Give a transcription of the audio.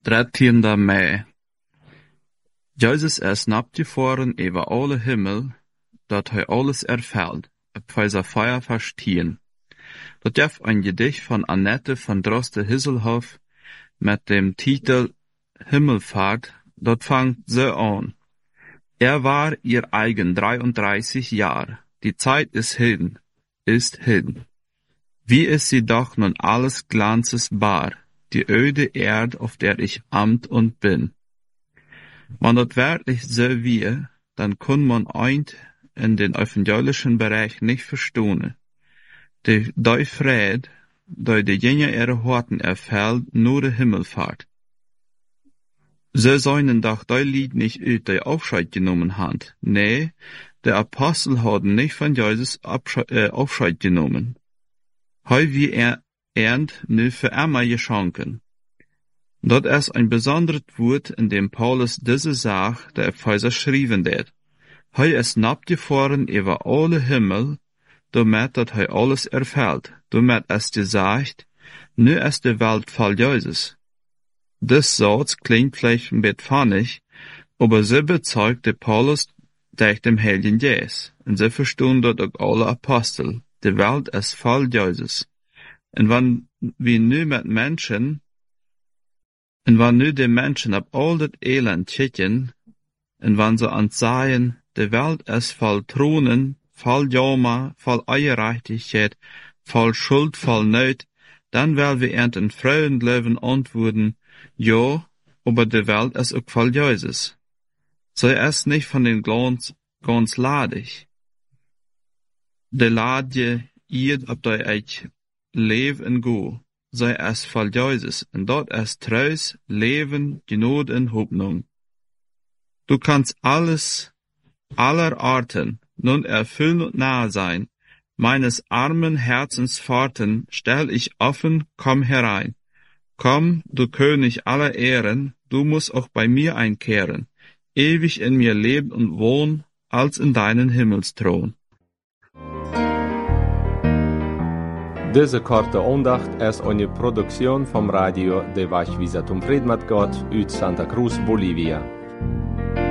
13 mei. Jesus snapt voren over alle himmel, dat hij alles erfällt, op wijze feier verstehen. Dat jef ein Gedicht von Annette von Droste-Hisselhoff mit dem Titel Himmelfahrt, dat fangt so an. War ihr eigen 33 Jahr, die Zeit ist hin. Wie ist sie doch nun alles glanzesbar, die öde Erd, auf der ich amt und bin. Wenn das wirklich so wie, dann kann man eint in den evangelischen Bereich nicht verstehen. Die Fried, die jene ihre Horten erfällt, nur die Himmelfahrt. So sollen doch die Lied nicht uit die Aufscheid genommen haben. Nee, die Apostel haben nicht von Jesus Aufscheid genommen. Heu wie ernt nu für immer geschenken. Dat ist ein besonderes Wort, in dem Paulus diese Sache der Epheser schrieben hat. Heu snapt gefahren über alle Himmel, damit dat hij alles erfällt, damit es gesagt, nu ist die Welt voll Jesus. Das Satz klingt vielleicht ein bisschen funnig, aber so bezeugt der Paulus durch dem Heiligen Geist. Und so verstehen dort auch alle Apostel. Die Welt ist voll Jesus. Und wenn wir nu mit Menschen, und wenn nu die Menschen ab all das Elend kicken, und wenn sie ans sagen, die Welt ist voll Thronen, voll Jammer, voll Ungerechtigkeit, voll Schuld, voll Not, dann werden wir in freien Leben antworten, ja, aber die Welt ist auch voll Jesus. Sei es nicht von den ganz ladig. De ladje ihr, ob de euch lev en go, sei es voll Jesus, und dort ist Treus, Leben, Genot und Hoffnung. Du kannst alles, aller Arten, nun erfüllen und nahe sein. Meines armen Herzens Pforten stell ich offen, komm herein. Komm, du König aller Ehren, du musst auch bei mir einkehren, ewig in mir leben und wohnen, als in deinen Himmelsthron. Deze korte aandacht is een productie vom Radio de Wachwisatum Friedmat Gott uit Santa Cruz, Bolivia.